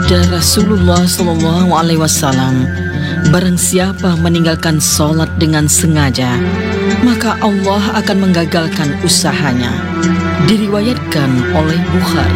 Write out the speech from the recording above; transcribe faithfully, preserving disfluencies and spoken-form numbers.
Sabda Rasulullah shallallahu alaihi wasallam, barang siapa meninggalkan sholat dengan sengaja, maka Allah akan menggagalkan usahanya. Diriwayatkan oleh Bukhari.